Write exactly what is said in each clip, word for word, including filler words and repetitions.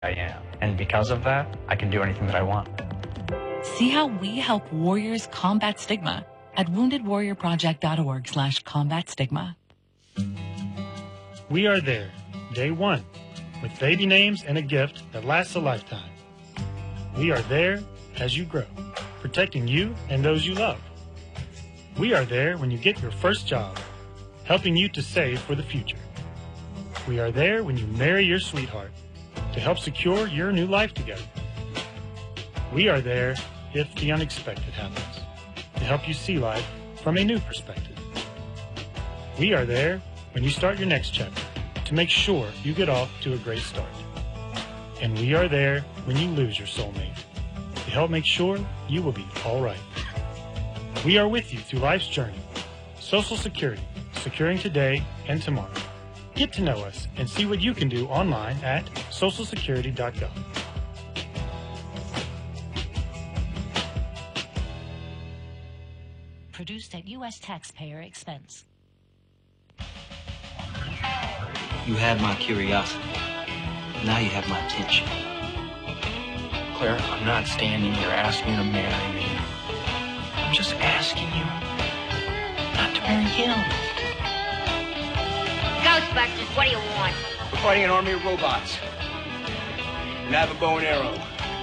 I am. And because of that, I can do anything that I want. See how we help warriors combat stigma at woundedwarriorproject.org slash combat stigma. We are there, day one, with baby names and a gift that lasts a lifetime. We are there as you grow, protecting you and those you love. We are there when you get your first job, helping you to save for the future. We are there when you marry your sweetheart, to help secure your new life together. We are there if the unexpected happens, to help you see life from a new perspective. We are there when you start your next chapter, to make sure you get off to a great start. And we are there when you lose your soulmate, to help make sure you will be all right. We are with you through life's journey. Social Security, securing today and tomorrow. Get to know us and see what you can do online at social security dot gov. Produced at U S taxpayer expense. You had my curiosity. Now you have my attention. Claire, I'm not standing here asking you to marry me. I'm just asking you not to marry him. Ghostbusters, what do you want? We're fighting an army of robots. And I have a bow and arrow.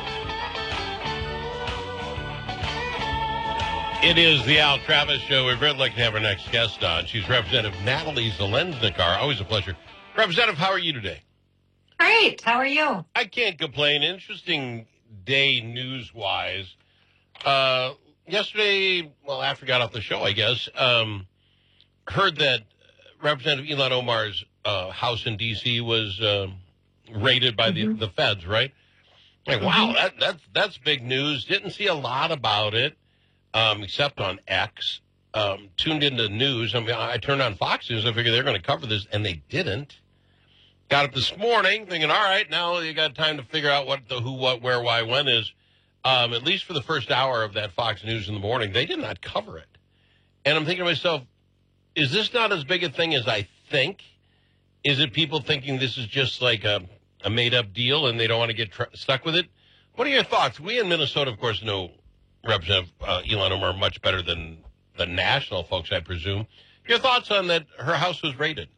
It is the Al Travis Show. We're very lucky to have our next guest on. She's Representative Natalie Zelensnikar. Always a pleasure. Representative, how are you today? Great. How are you? I can't complain. Interesting day news-wise. Uh, yesterday, well, after I got off the show, I guess, um, heard that Representative Ilhan Omar's uh, house in D C was uh, raided by mm-hmm. the, the feds, right? Like, mm-hmm. wow, that, that's, that's big news. Didn't see a lot about it. Um, except on X, um, tuned into news. I mean, I turned on Fox News. I figured they're going to cover this, and they didn't. Got up this morning thinking, all right, now you got time to figure out what the who, what, where, why, when is. Um, at least for the first hour of that Fox News in the morning, they did not cover it. And I'm thinking to myself, is this not as big a thing as I think? Is it people thinking this is just like a, a made-up deal and they don't want to get tr- stuck with it? What are your thoughts? We in Minnesota, of course, know Representative uh, Ilhan Omar much better than the national folks, I presume. Your thoughts on that her house was raided?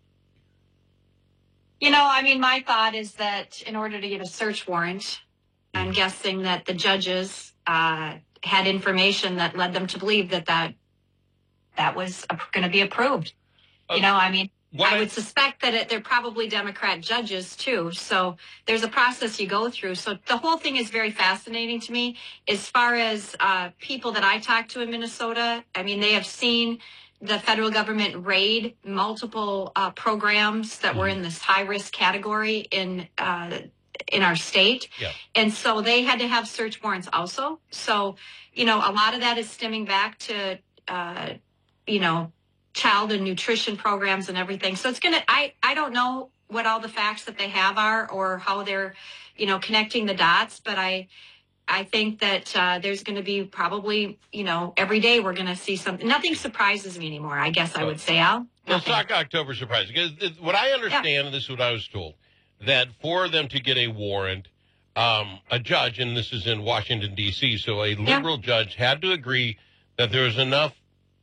You know, I mean, my thought is that in order to get a search warrant, I'm guessing that the judges uh, had information that led them to believe that that, that was going to be approved. Uh, you know, I mean, I, I would suspect that it, they're probably Democrat judges, too. So there's a process you go through. So the whole thing is very fascinating to me. As far as uh, people that I talk to in Minnesota, I mean, they have seen the federal government raid multiple uh, programs that were in this high-risk category in uh, in our state. Yeah. And so they had to have search warrants also. So, you know, a lot of that is stemming back to, uh, you know, child and nutrition programs and everything. So it's going to, I, I don't know what all the facts that they have are or how they're, you know, connecting the dots. But I, I think that uh, there's going to be probably, you know, every day we're going to see something. Nothing surprises me anymore, I guess I would say, Al. Let's talk October surprise. Because what I understand, yeah. and this is what I was told, that for them to get a warrant, um, a judge, and this is in Washington, D C, so a liberal yeah. judge had to agree that there was enough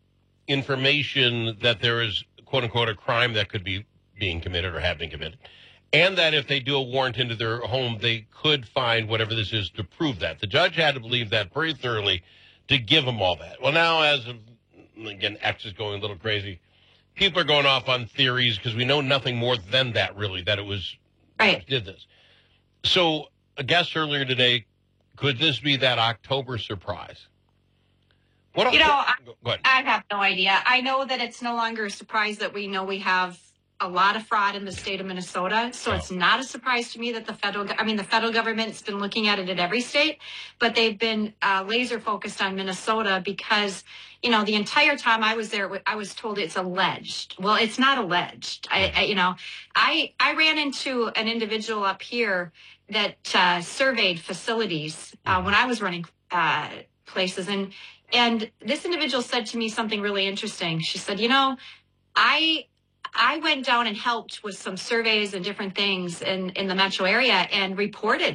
information that there is, quote unquote, a crime that could be being committed or have been committed. And that if they do a warrant into their home, they could find whatever this is to prove that. The judge had to believe that very thoroughly to give them all that. Well, now, as of, again, X is going a little crazy. People are going off on theories because we know nothing more than that, really, that it was, right. did this. So a guest earlier today, could this be that October surprise? What you know, I, I have no idea. I know that it's no longer a surprise that we know we have a lot of fraud in the state of Minnesota. So oh. it's not a surprise to me that the federal, I mean, the federal government's been looking at it at every state, but they've been uh, laser focused on Minnesota because, you know, the entire time I was there, I was told it's alleged. Well, it's not alleged. I, I you know, I, I ran into an individual up here that uh, surveyed facilities uh, when I was running uh, places. And And this individual said to me something really interesting. She said, you know, I I went down and helped with some surveys and different things in, in the metro area and reported